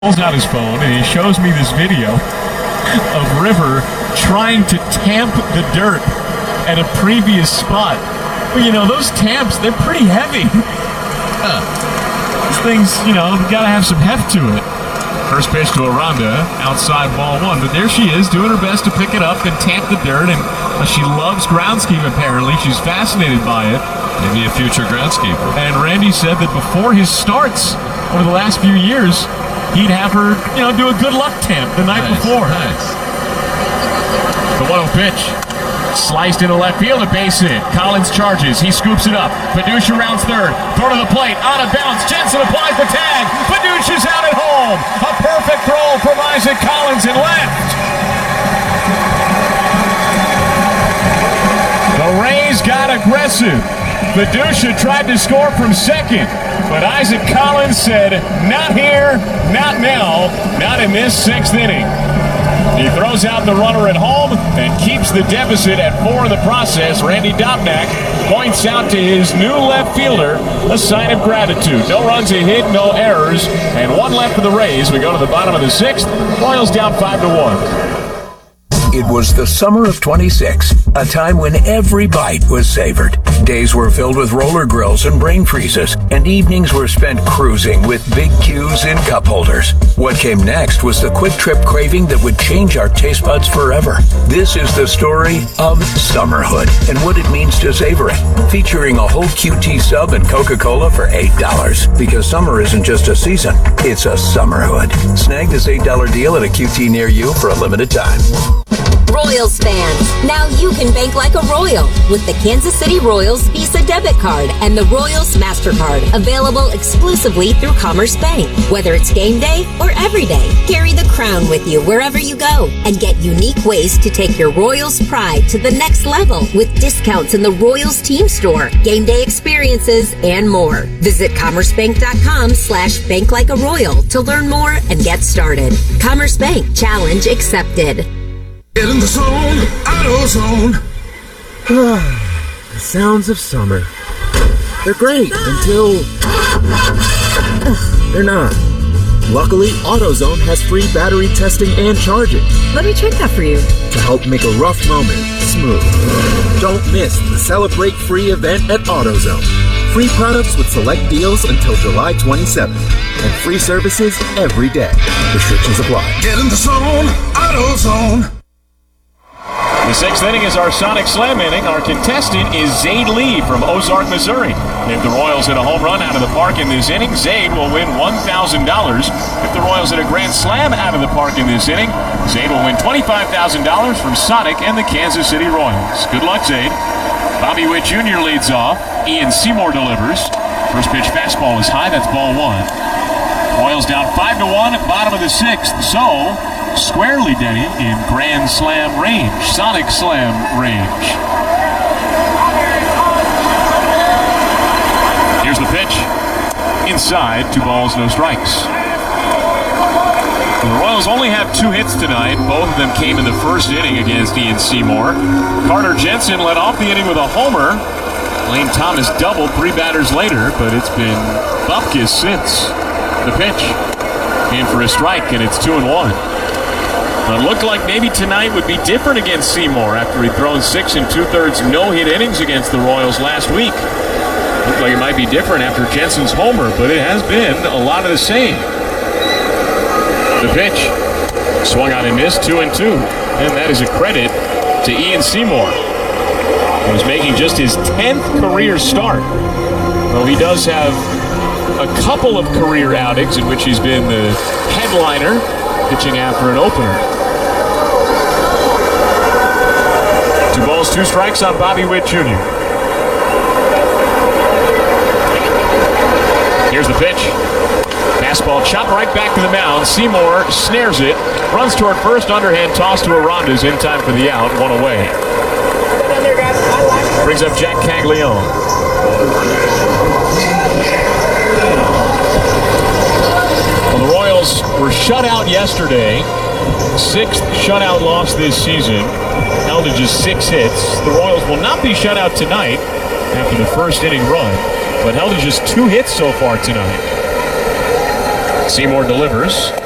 pulls out his phone and he shows me this video of River trying to tamp the dirt at a previous spot. But those tamps, they're pretty heavy. These things, gotta have some heft to it. First pitch to Aranda, outside ball one. But there she is, doing her best to pick it up and tamp the dirt. And she loves groundskeeping, apparently. She's fascinated by it. Maybe a future groundskeeper. And Randy said that before his starts over the last few years, he'd have her, do a good luck tamp the night before. Nice. The 1-0 pitch. Sliced into left field, a base hit. Collins charges. He scoops it up. Paduccia rounds third. Throw to the plate. Out of bounds. Jensen applies the tag. Paduccia's out at home. A perfect throw from Isaac Collins in left. The Rays got aggressive. Paduccia tried to score from second, but Isaac Collins said, not here, not now, not in this sixth inning. He throws out the runner at home and keeps the deficit at 4 in the process. Randy Dobnak points out to his new left fielder a sign of gratitude. No runs, a hit, no errors, and 1 left for the Rays. We go to the bottom of the 6th. Royals down 5-1. It was the summer of 26, a time when every bite was savored. Days were filled with roller grills and brain freezes, and evenings were spent cruising with big Qs in cup holders. What came next was the quick trip craving that would change our taste buds forever. This is the story of Summerhood and what it means to savor it. Featuring a whole QT sub and Coca-Cola for $8. Because summer isn't just a season, it's a Summerhood. Snag this $8 deal at a QT near you for a limited time. Royals fans, now you can bank like a Royal with the Kansas City Royals Visa Debit Card and the Royals MasterCard, available exclusively through Commerce Bank. Whether it's game day or every day, carry the crown with you wherever you go and get unique ways to take your Royals pride to the next level with discounts in the Royals team store, game day experiences, and more. Visit commercebank.com/banklikearoyal to learn more and get started. Commerce Bank, challenge accepted. Get in the zone, AutoZone. The sounds of summer. They're great until they're not. Luckily, AutoZone has free battery testing and charging. Let me check that for you. To help make a rough moment smooth. Don't miss the Celebrate Free event at AutoZone. Free products with select deals until July 27th. And free services every day. Restrictions apply. Get in the zone, AutoZone. The 6th inning is our Sonic Slam inning. Our contestant is Zaid Lee from Ozark, Missouri. If the Royals hit a home run out of the park in this inning, Zaid will win $1,000. If the Royals hit a grand slam out of the park in this inning, Zaid will win $25,000 from Sonic and the Kansas City Royals. Good luck, Zaid. Bobby Witt Jr. leads off. Ian Seymour delivers. First pitch fastball is high. That's ball 1. Royals down 5-1 at bottom of the 6th. So, squarely, Denny, in Grand Slam range, Sonic Slam range. Here's the pitch. Inside, 2 balls, no strikes. The Royals only have 2 hits tonight. Both of them came in the first inning against Ian Seymour. Carter Jensen led off the inning with a homer. Lane Thomas doubled 3 batters later, but it's been bupkis since. The pitch. In for a strike, and it's 2-1. But it looked like maybe tonight would be different against Seymour after he'd thrown 6 2/3 no-hit innings against the Royals last week. Looked like it might be different after Jensen's homer, but it has been a lot of the same. The pitch. Swung on and missed, 2-2. And that is a credit to Ian Seymour. He was making just his 10th career start. Though he does have a couple of career outings in which he's been the headliner, pitching after an opener. 2 balls, 2 strikes on Bobby Witt Jr. Here's the pitch. Fastball chopped right back to the mound. Seymour snares it, runs toward first, underhand toss to Aranda's in time for the out, 1 away. Brings up Jack Caglione. Well, the Royals were shut out yesterday. 6th shutout loss this season. Held to just 6 hits. The Royals will not be shut out tonight after the first inning run, but held to just 2 hits so far tonight. Seymour delivers.